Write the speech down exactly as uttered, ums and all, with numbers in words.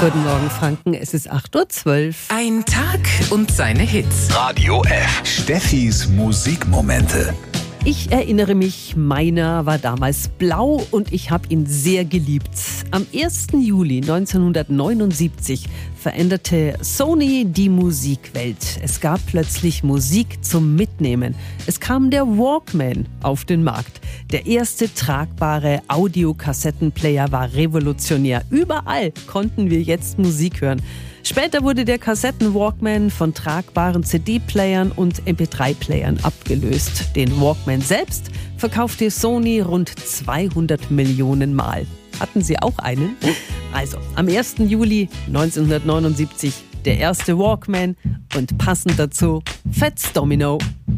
Guten Morgen, Franken. Es ist acht Uhr zwölf. Ein Tag und seine Hits. Radio F. Steffis Musikmomente. Ich erinnere mich, meiner war damals blau und ich habe ihn sehr geliebt. Am ersten Juli neunzehnhundertneunundsiebzig veränderte Sony die Musikwelt. Es gab plötzlich Musik zum Mitnehmen. Es kam der Walkman auf den Markt. Der erste tragbare Audiokassettenplayer war revolutionär. Überall konnten wir jetzt Musik hören. Später wurde der Kassetten-Walkman von tragbaren C D-Playern und M P drei Playern abgelöst. Den Walkman selbst verkaufte Sony rund zweihundert Millionen Mal. Hatten Sie auch einen? Also, am ersten Juli neunzehnhundertneunundsiebzig der erste Walkman und passend dazu Fats Domino.